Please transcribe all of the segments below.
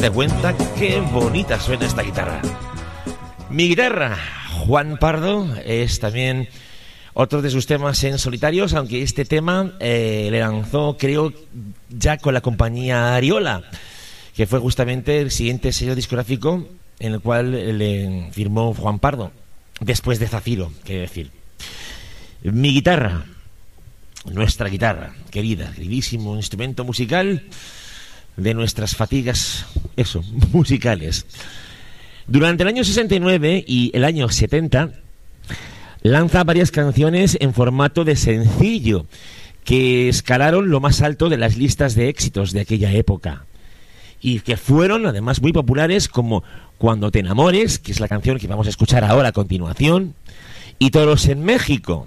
date cuenta qué bonita suena esta guitarra. Mi guitarra, Juan Pardo, es también otro de sus temas en solitarios, aunque este tema le lanzó, creo, ya con la compañía Ariola, que fue justamente el siguiente sello discográfico en el cual le firmó Juan Pardo, después de Zafiro, quiero decir. Mi guitarra, nuestra guitarra, queridísimo instrumento musical de nuestras fatigas, musicales. Durante el año 69 y el año 70 lanza varias canciones en formato de sencillo que escalaron lo más alto de las listas de éxitos de aquella época y que fueron además muy populares, como Cuando te enamores, que es la canción que vamos a escuchar ahora a continuación, y Toros en México,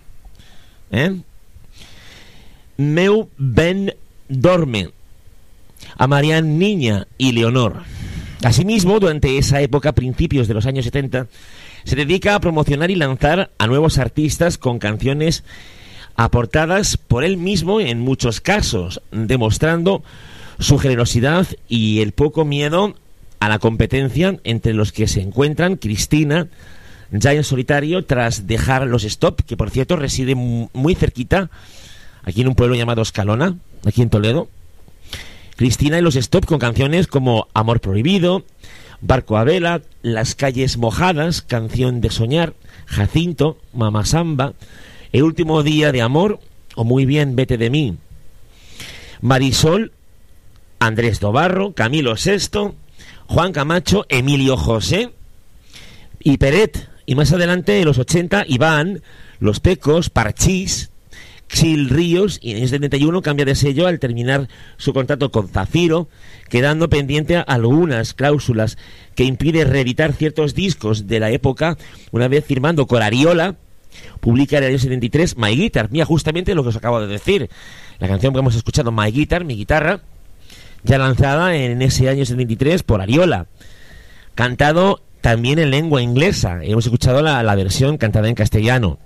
Meu Ben Dorme, a Marianne Niña y Leonor. Asimismo, durante esa época, principios de los años 70, se dedica a promocionar y lanzar a nuevos artistas con canciones aportadas por él mismo en muchos casos, demostrando su generosidad y el poco miedo a la competencia, entre los que se encuentran Cristina, ya en solitario tras dejar los Stop, que por cierto reside muy cerquita, aquí en un pueblo llamado Escalona, aquí en Toledo. Cristina y los Stop con canciones como Amor Prohibido, Barco a Vela, Las Calles Mojadas, Canción de Soñar, Jacinto, Mamá Samba, El Último Día de Amor o Muy Bien, Vete de Mí. Marisol, Andrés Dobarro, Camilo Sesto, Juan Camacho, Emilio José y Peret. Y más adelante, en los 80, Iván, Los Pecos, Parchís, Xil Ríos, y en el 71 cambia de sello al terminar su contrato con Zafiro, quedando pendiente algunas cláusulas que impide reeditar ciertos discos de la época. Una vez firmando con Ariola, publica en el año 73 My Guitar. Mira, justamente lo que os acabo de decir, la canción que hemos escuchado, My Guitar, mi guitarra, ya lanzada en ese año 73 por Ariola, cantado también en lengua inglesa. Hemos escuchado la versión cantada en castellano.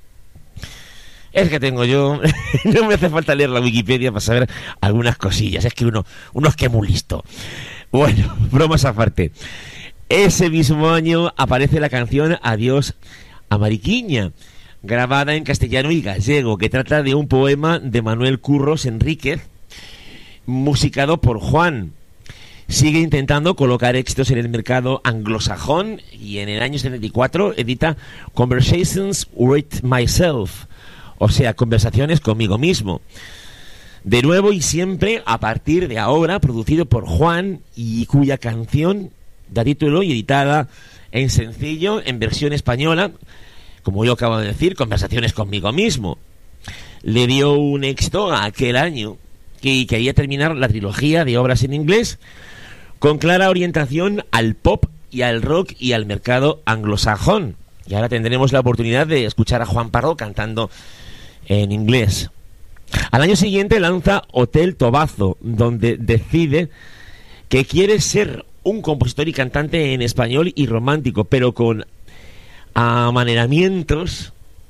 Es que tengo yo, no me hace falta leer la Wikipedia para saber algunas cosillas, es que uno es que muy listo. Bueno, bromas aparte. Ese mismo año aparece la canción Adiós a Mariquiña, grabada en castellano y gallego, que trata de un poema de Manuel Curros Enríquez, musicado por Juan. Sigue intentando colocar éxitos en el mercado anglosajón y en el año 74 edita Conversations with Myself, o sea, Conversaciones conmigo mismo. De nuevo y siempre, a partir de ahora, producido por Juan, y cuya canción da título y editada en sencillo, en versión española, como yo acabo de decir, Conversaciones conmigo mismo. Le dio un éxito a aquel año que quería terminar la trilogía de obras en inglés con clara orientación al pop y al rock y al mercado anglosajón. Y ahora tendremos la oportunidad de escuchar a Juan Pardo cantando en inglés. Al año siguiente lanza Hotel Tobazo, donde decide que quiere ser un compositor y cantante en español y romántico, pero con amaneramientos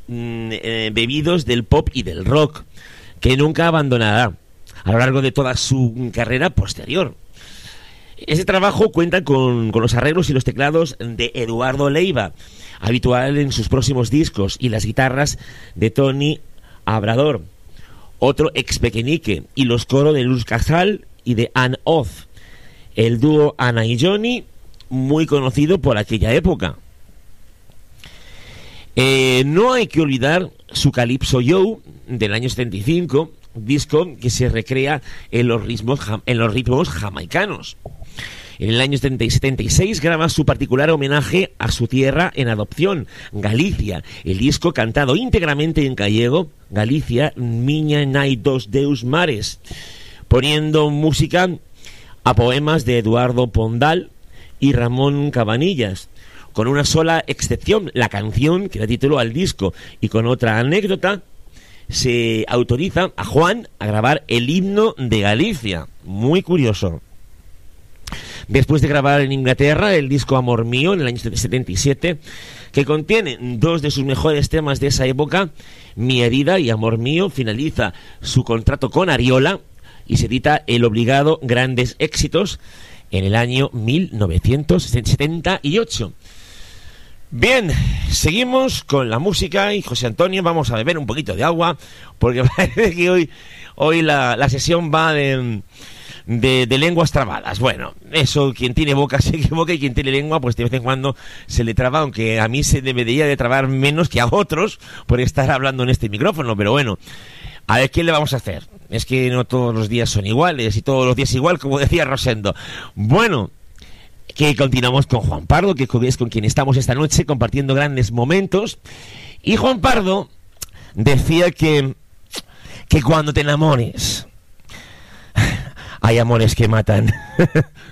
bebidos del pop y del rock, que nunca abandonará a lo largo de toda su carrera posterior. Ese trabajo cuenta con los arreglos y los teclados de Eduardo Leiva, habitual en sus próximos discos, y las guitarras de Tony Abrador, otro ex pequeñique, y los coros de Luz Casal y de Ann Oz, el dúo Ana y Johnny, muy conocido por aquella época. No hay que olvidar su Calypso Joe del año 75, disco que se recrea en los ritmos jamaicanos. En el año 76 graba su particular homenaje a su tierra en adopción, Galicia, el disco cantado íntegramente en gallego, Galicia, Miña nai dos deus mares, poniendo música a poemas de Eduardo Pondal y Ramón Cabanillas, con una sola excepción, la canción que da título al disco, y con otra anécdota, se autoriza a Juan a grabar el himno de Galicia. Muy curioso. Después de grabar en Inglaterra el disco Amor Mío en el año 77, que contiene dos de sus mejores temas de esa época, Mi Herida y Amor Mío, finaliza su contrato con Ariola y se edita el obligado Grandes Éxitos en el año 1978. Bien, seguimos con la música y José Antonio, vamos a beber un poquito de agua, porque parece que hoy la sesión va de lenguas trabadas. Bueno, eso, quien tiene boca se equivoca y quien tiene lengua, pues de vez en cuando se le traba, aunque a mí se debería de trabar menos que a otros por estar hablando en este micrófono, pero bueno, a ver, ¿qué le vamos a hacer? Es que no todos los días son iguales y todos los días igual, como decía Rosendo. Bueno, que continuamos con Juan Pardo, que es con quien estamos esta noche compartiendo grandes momentos. Y Juan Pardo decía que cuando te enamores, hay amores que matan.